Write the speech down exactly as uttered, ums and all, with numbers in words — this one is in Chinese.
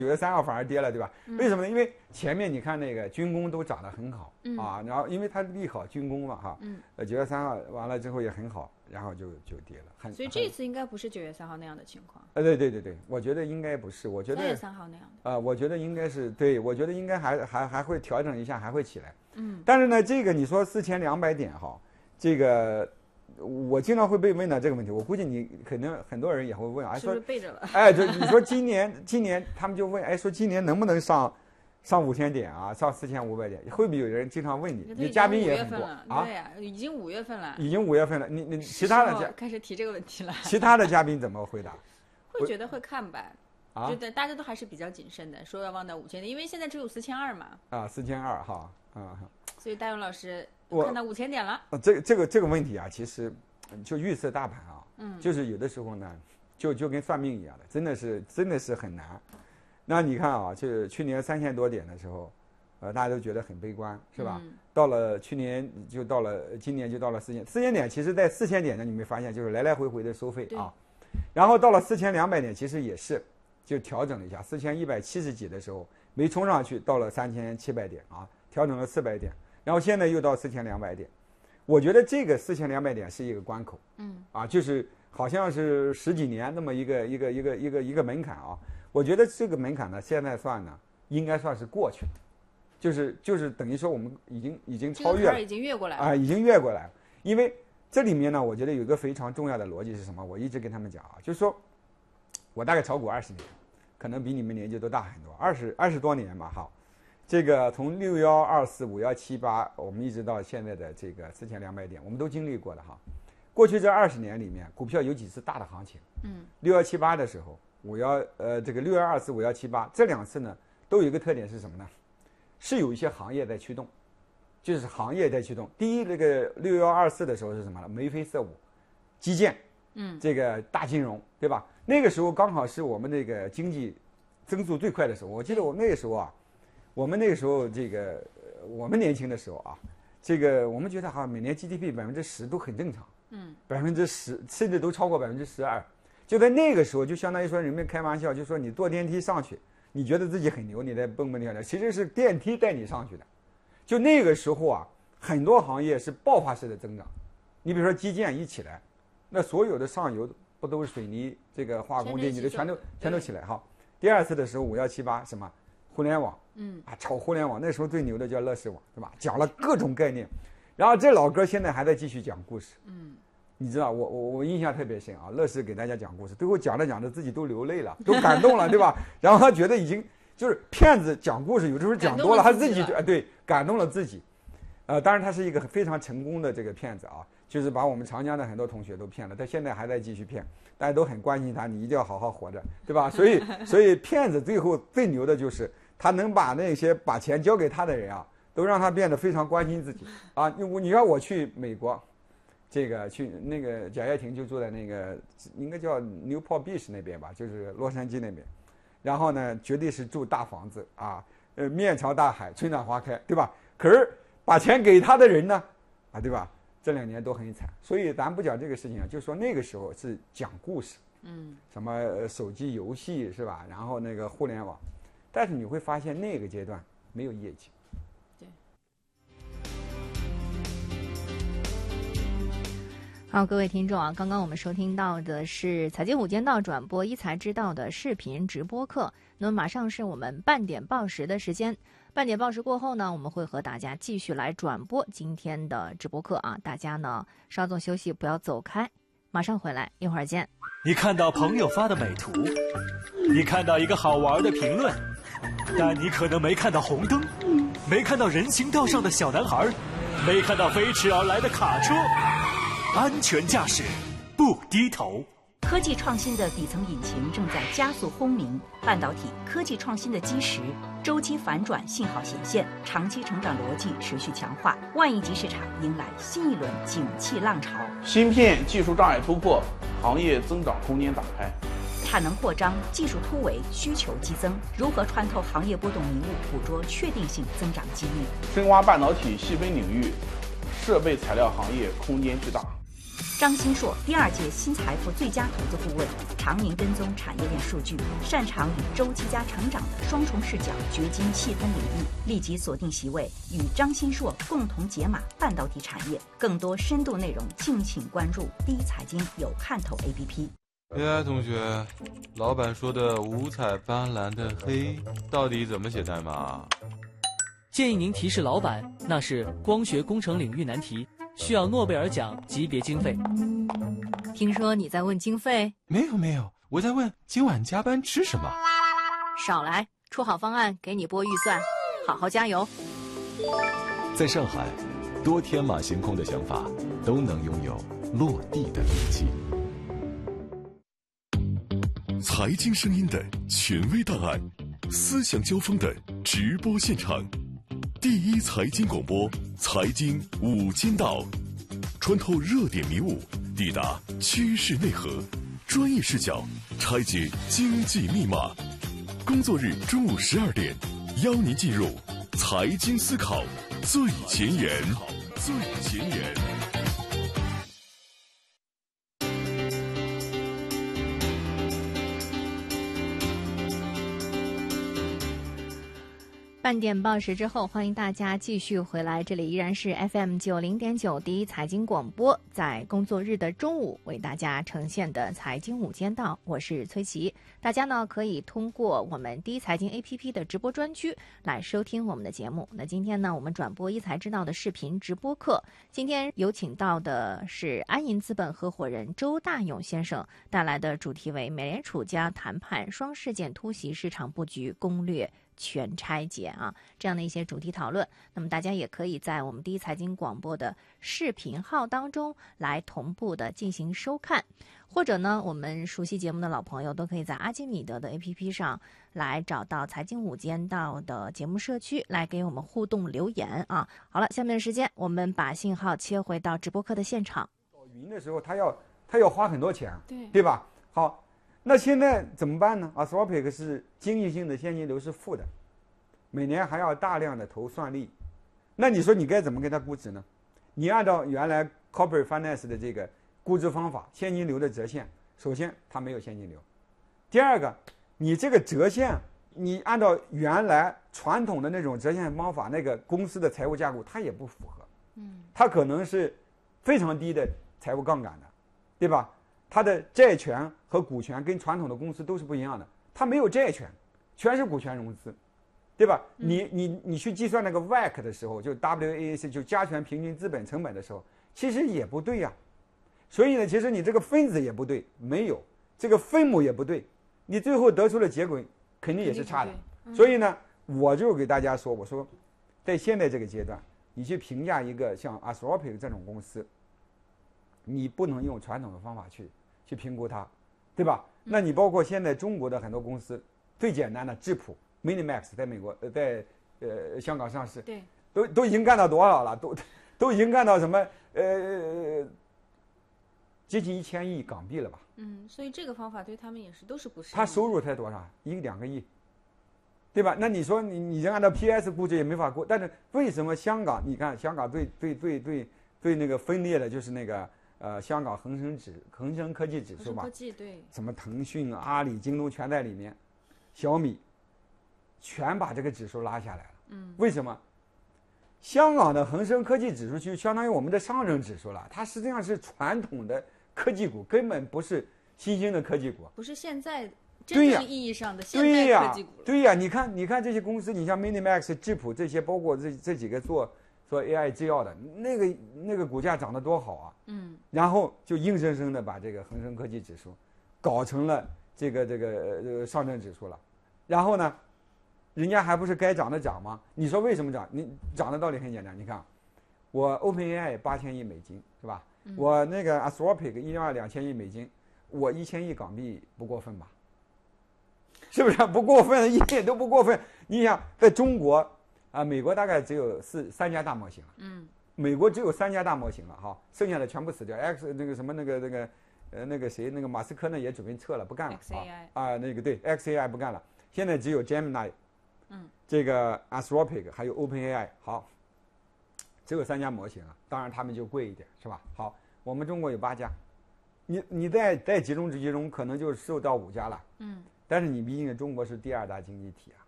九月三号反而跌了，对吧？ 嗯、 为什么呢？因为前面你看那个军工都涨得很好、 嗯、 啊，然后因为它利好军工嘛，哈， 嗯， 呃，九月三号完了之后也很好，然后就就跌了，很。 所以这次应该不是九月三号那样的情况。 呃，对对对对，我觉得应该不是，我觉得三月三号那样的。 啊、呃，我觉得应该是对，我觉得应该还还还会调整一下，还会起来。 嗯， 但是呢，这个你说四千两百点哈，这个。我经常会被问到这个问题，我估计你可能很多人也会问，哎， 是不是背着了？ 哎，就你说今年，今年他们就问，哎，说今年能不能上，上五千点啊，上四千五百点？会不会有人经常问你？你嘉宾也很多啊？对呀、啊，已经五月份了。 已经五月份了，你你其他的嘉开始提这个问题了。 其他的嘉宾怎么回答？ 会觉得会看吧？ 啊， 觉得大家都还是比较谨慎的，说要望到五千点，因为现在只有四千二嘛。 啊，四千二哈，啊。 所以大勇老师看到五千点了。 这个这个这个问题啊，其实。就预测大盘啊， 嗯， 就是有的时候呢，就就跟算命一样的，真的是真的是很难。那你看啊，就去年三千多点的时候，呃，大家都觉得很悲观，是吧？ 嗯、 到了去年就到了，今年就到了四千四千点，其实在四千点呢，你没发现就是来来回回的收费啊。然后到了四千两百点，其实也是就调整了一下，四千一百七十几的时候没冲上去，到了三千七百点啊，调整了四百点，然后现在又到四千两百点。我觉得这个四千两百点是一个关口， 嗯， 啊，就是好像是十几年那么一个一个一个一个一个门槛啊。我觉得这个门槛呢，现在算呢，应该算是过去了，就是就是等于说我们已经已经超越了， 已经越过来了啊，已经越过来了。因为这里面呢，我觉得有一个非常重要的逻辑是什么？我一直跟他们讲啊，就是说，我大概炒股二十年，可能比你们年纪都大很多，二十二十多年吧，哈。这个从六幺二四五幺七八，我们一直到现在的这个四千两百点，我们都经历过的哈。过去这二十年里面，股票有几次大的行情， 嗯， 六幺七八的时候，五幺呃这个六幺二四五幺七八这两次呢，都有一个特点是什么呢？是有一些行业在驱动，就是行业在驱动。第一，这个六幺二四的时候是什么呢？眉飞色舞，基建， 嗯， 这个大金融，对吧？那个时候刚好是我们那个经济增速最快的时候。我记得我那个时候啊。我们那个时候，这个我们年轻的时候啊，这个我们觉得好像每年 G D P 百分之十都很正常， 嗯， 百分之十甚至都超过百分之十二。就在那个时候，就相当于说人们开玩笑，就说你坐电梯上去，你觉得自己很牛，你在蹦蹦跳跳，其实是电梯带你上去的。就那个时候啊，很多行业是爆发式的增长。你比如说基建一起来，那所有的上游不都是水泥、这个化工、电机的全都全都起来哈。第二次的时候，五幺七八什么？互联网， 嗯啊，炒互联网，那时候最牛的叫乐视网，对吧？讲了各种概念，然后这老哥现在还在继续讲故事， 嗯， 你知道，我我我印象特别深啊，乐视给大家讲故事，最后讲着讲着自己都流泪了，都感动了，对吧？然后他觉得已经就是骗子讲故事，有的时候讲多了，他自己就对感动了自己，呃，当然他是一个非常成功的这个骗子啊，就是把我们长江的很多同学都骗了，他现在还在继续骗。大家都很关心他，你一定要好好活着，对吧？所以，所以骗子最后最牛的就是他能把那些把钱交给他的人啊，都让他变得非常关心自己啊。你你让我去美国，这个去那个贾跃亭就住在那个应该叫 Newport Beach 那边吧，就是洛杉矶那边。然后呢，绝对是住大房子啊，呃，面朝大海，春暖花开，对吧？可是把钱给他的人呢，啊，对吧？这两年都很惨，所以咱不讲这个事情啊，就是说那个时候是讲故事， 嗯， 什么手机游戏是吧？然后那个互联网，但是你会发现那个阶段没有业绩。 对。 好，各位听众啊，刚刚我们收听到的是财经午间道转播一财之道的视频直播课，那么马上是我们半点报时的时间。半点报时过后呢，我们会和大家继续来转播今天的直播课啊，大家呢稍作休息，不要走开，马上回来，一会儿见。 你看到朋友发的美图，你看到一个好玩的评论，但你可能没看到红灯，没看到人行道上的小男孩，没看到飞驰而来的卡车。安全驾驶，不低头。 科技创新的底层引擎正在加速轰鸣，半导体科技创新的基石周期反转信号显现，长期成长逻辑持续强化，万亿级市场迎来新一轮景气浪潮。 芯片技术障碍突破，行业增长空间打开。 产能扩张，技术突围，需求激增，如何穿透行业波动迷雾，捕捉确定性增长机遇？ 深挖半导体细分领域，设备材料行业空间巨大。 张新硕，第二届新财富最佳投资顾问，常年跟踪产业链数据，擅长以周期加成长的双重视角掘金细分领域，立即锁定席位，与张新硕共同解码半导体产业。更多深度内容，敬请关注第一财经有看头 A P P。 A I 同学，老板说的五彩斑斓的黑到底怎么写代码？ 建议您提示老板，那是光学工程领域难题，需要诺贝尔奖级别经费。 听说你在问经费？ 没有没有，我在问今晚加班吃什么。 少来，出好方案给你拨预算，好好加油。 在上海，多天马行空的想法都能拥有落地的力气。 财经声音的权威档案，思想交锋的直播现场，第一财经广播，财经五间道，穿透热点迷雾，抵达趋势内核，专业视角拆解经济密码。工作日中午十二点，邀您进入财经思考最前沿，最前沿。 半点报时之后，欢迎大家继续回来，这里依然是 F M 九零点九第一财经广播，在工作日的中午为大家呈现的财经午间道，我是崔琦。大家呢可以通过我们第一财经 A P P 的直播专区来收听我们的节目。那今天呢，我们转播一财知道的视频直播课，今天有请到的是安银资本合伙人周大勇先生带来的主题为美联储加谈判双事件突袭市场布局攻略全拆解啊，这样的一些主题讨论。那么大家也可以在我们第一财经广播的视频号当中来同步的进行收看，或者呢，我们熟悉节目的老朋友都可以在阿基米德的 A P P 上来找到财经午间道的节目社区，来给我们互动留言啊。好了，下面的时间我们把信号切回到直播课的现场。 到云的时候，他要他要花很多钱， 对对吧？好。那现在怎么办呢 ？A S R O P I C 是经济性的现金流是负的，每年还要大量的投算力。那你说你该怎么给它估值呢？你按照原来 Corporate Finance 的这个估值方法，现金流的折现，首先它没有现金流。第二个，你这个折现，你按照原来传统的那种折现方法，那个公司的财务架构它也不符合。 嗯， 它可能是非常低的财务杠杆的，对吧？它的债权和股权跟传统的公司都是不一样的，它没有债权，全是股权融资，对吧？嗯、你你你去计算那个 W A C 的时候，就 W A C 就加权平均资本成本的时候，其实也不对呀、啊。所以呢，其实你这个分子也不对，没有这个分母也不对，你最后得出的结果肯定也是差的。嗯、所以呢，我就给大家说，我说，在现在这个阶段，你去评价一个像 A S R O P I C 这种公司，你不能用传统的方法去。去评估它，对吧？那你包括现在中国的很多公司，最简单的质朴 Minimax 在美国呃在呃香港上市， 对， 都都已经干到多少了？都都已经干到什么呃接近一千亿港币了吧？ 嗯，所以这个方法对他们也是都是不适用。 他收入才多少？一两个亿，对吧？那你说你你按照 P S 估值也没法估，但是为什么香港？你看香港最最最最最那个分裂的就是那个。呃，香港恒生指恒生科技指数嘛， 科技对， 什么腾讯、阿里、京东全在里面，小米，全把这个指数拉下来了。 嗯， 为什么？香港的恒生科技指数就相当于我们的上证指数了，它实际上是传统的科技股，根本不是新兴的科技股， 不是现在真正意义上的现代科技股。 对呀、啊，你看，你看这些公司，你像 Minimax、质朴这些，包括这这几个做。做 A I 制药的那个那个股价涨得多好啊， 嗯， 然后就硬生生的把这个恒生科技指数搞成了这个这个呃上证指数了，然后呢，人家还不是该涨的涨吗？你说为什么涨？你涨的道理很简单，你看，我 OpenAI 八千亿美金是吧？ 嗯、 我那个 A S R O P I C 一万两千亿美金，我一千亿港币不过分吧？是不是不过分？一点都不过分。你想在中国。啊，美国大概只有四三家大模型了。 嗯， 美国只有三家大模型了哈，剩下的全部死掉。X 那个什么那个那个呃那个谁那个马斯克呢也准备撤了，不干了。 X A I 啊啊那个对 X A I 不干了，现在只有 Gemini， 嗯， 这个 A S R O P I C 还有 OpenAI 好，只有三家模型了。当然他们就贵一点是吧？好， 我们中国有八家，你你再再集中集中，可能就受到五家了。 嗯。 但是你毕竟中国是第二大经济体啊，